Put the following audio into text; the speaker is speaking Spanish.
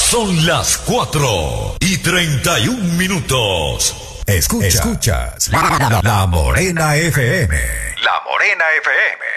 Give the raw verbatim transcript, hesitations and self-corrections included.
Son las cuatro y treinta y un minutos. Escucha, escuchas la, la, la Morena F M. La Morena F M.